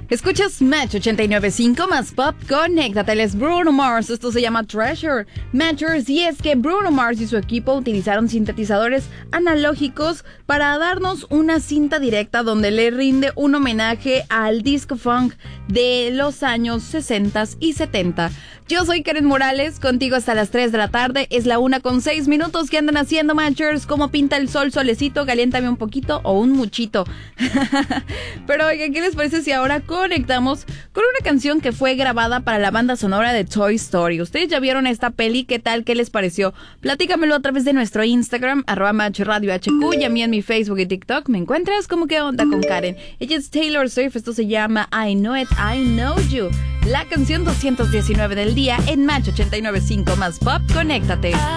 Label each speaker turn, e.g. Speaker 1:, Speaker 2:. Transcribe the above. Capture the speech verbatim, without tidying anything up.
Speaker 1: Escuchas Match ochenta y nueve punto cinco más Pop, conéctate, él es Bruno Mars, esto se llama Treasure Matchers, y es que Bruno Mars y su equipo utilizaron sintetizadores analógicos para darnos una cinta directa donde le rinde un homenaje al disco funk de los años sesenta y setenta. Yo soy Karen Morales, contigo hasta las tres de la tarde, es la una con seis minutos. ¿Qué andan haciendo, Matchers? ¿Cómo pinta el sol, solecito? Caliéntame un poquito o un muchito. Pero oigan, ¿qué les parece si ahora conectamos con una canción que fue grabada para la banda sonora de Toy Story? ¿Ustedes ya vieron esta peli? ¿Qué tal? ¿Qué les pareció? Platícamelo a través de nuestro Instagram, arroba Match Radio H Q, y a mí en mi Facebook y TikTok me encuentras como ¿Qué onda con Karen? Ella es Taylor Swift, esto se llama I Know It, I Know You. La canción doscientos diecinueve del día en Match ochenta y nueve punto cinco más Pop, conéctate.